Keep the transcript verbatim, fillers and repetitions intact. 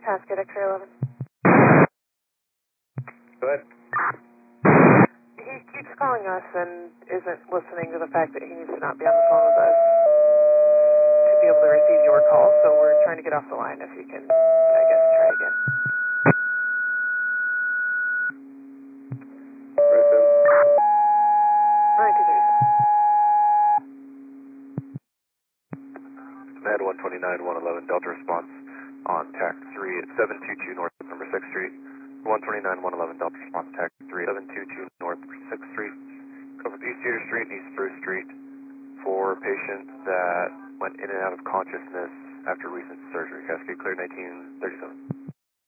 Cascade X-ray eleven. Go ahead. He keeps calling us and isn't listening to the fact that he needs to not be on the phone with us to be able to receive your call, so we're trying to get off the line. If you can, I guess, try again. nine two three seven. Med one twenty-nine, one eleven, Delta response on T A C three at seven two two North number sixth Street. one twenty-nine, one eleven, Delta response T A C three, seven two two North sixth Street. Covered East Cedar Street, East Spruce Street for patients that went in and out of consciousness after recent surgery. Cascade clear nineteen thirty-seven.